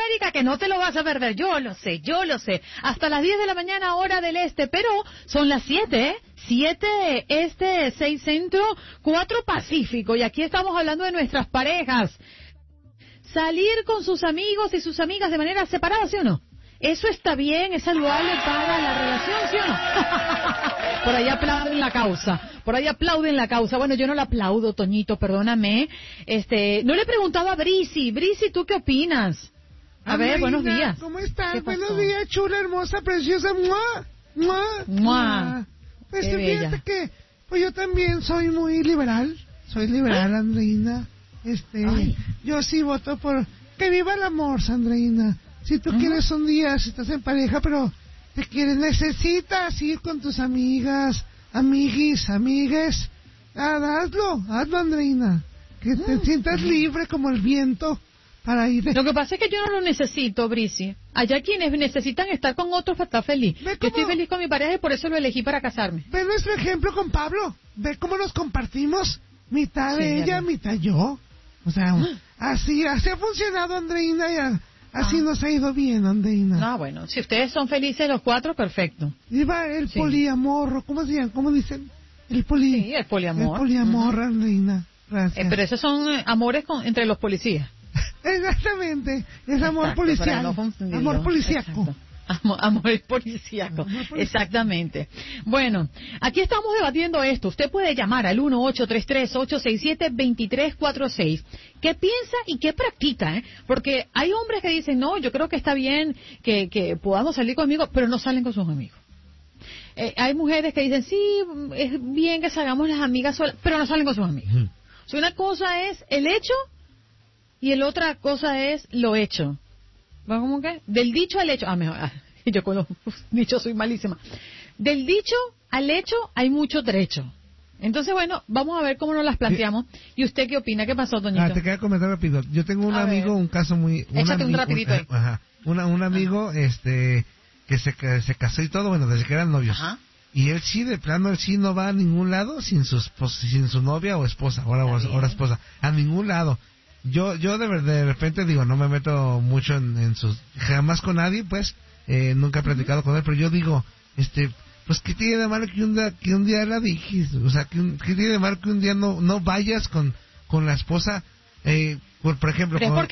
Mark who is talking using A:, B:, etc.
A: América, que no te lo vas a perder. Yo lo sé. Hasta las 10 de la mañana, hora del este, pero son las 7, ¿eh? 7 este, 6 centro, 4 pacífico. Y aquí estamos hablando de nuestras parejas. Salir con sus amigos y sus amigas de manera separada, ¿sí o no? ¿Eso está bien? ¿Es saludable para la relación, sí o no? Por ahí aplauden la causa. Bueno, yo no la aplaudo, Toñito, perdóname. No le he preguntado a Brisi. Brisi, ¿tú qué opinas? A ver, buenos días.
B: ¿Cómo estás? Buenos días, chula, hermosa, preciosa. ¡Mua! ¡Mua!
A: ¡Mua!
B: Pues fíjate que pues yo también soy muy liberal. Soy liberal, Andreina. Yo sí voto por que viva el amor, Sandreina. Si tú quieres un día, si estás en pareja, pero te quieres, necesitas ir con tus amigas, amigues, hazlo, Andreina. Que te sientas libre como el viento para ir.
A: Lo que pasa es que yo no lo necesito, Brisi. Allá quienes necesitan estar con otros para estar feliz. Yo estoy feliz con mi pareja y por eso lo elegí para casarme.
B: Ve nuestro ejemplo con Pablo. Ve cómo nos compartimos, mitad de ella, mitad yo. O sea, así ha funcionado, Andreina, y así nos ha ido bien, Andreina.
A: No, bueno, si ustedes son felices los cuatro, perfecto.
B: Y va el poliamor, ¿cómo se llama? ¿Cómo dicen?
A: Sí, el poliamor.
B: El poliamor, Andreina. Gracias.
A: Pero esos son amores entre los policías.
B: Exactamente, es amor policial. Amor policíaco.
A: Amor policíaco, exactamente. Bueno, aquí estamos debatiendo esto. Usted puede llamar al 1-833-867-2346. ¿Qué piensa y qué practica? Porque hay hombres que dicen, no, yo creo que está bien que podamos salir conmigo, pero no salen con sus amigos. Hay mujeres que dicen, sí, es bien que salgamos las amigas solas, pero no salen con sus amigos. O sea, una cosa es el hecho y la otra cosa es lo hecho. ¿Cómo que? Del dicho al hecho. Mejor. Yo con los dichos soy malísima. Del dicho al hecho hay mucho trecho. Entonces, bueno, vamos a ver cómo nos las planteamos. ¿Y usted qué opina? ¿Qué pasó, Toñito?
B: Te quería comentar rápido. Yo tengo un amigo, un caso muy...
A: Échate un rapidito ahí.
B: Un amigo, que se casó y todo, bueno, desde que eran novios. Ajá. Y él sí, de plano, él sí no va a ningún lado sin su novia o esposa, ahora esposa. A ningún lado. Yo de repente digo, no me meto mucho en sus, jamás con nadie, pues, nunca he platicado con él, pero yo digo, pues, ¿qué tiene de malo que un día la dijiste? O sea, ¿qué tiene de malo que un día no vayas con la esposa, por ejemplo,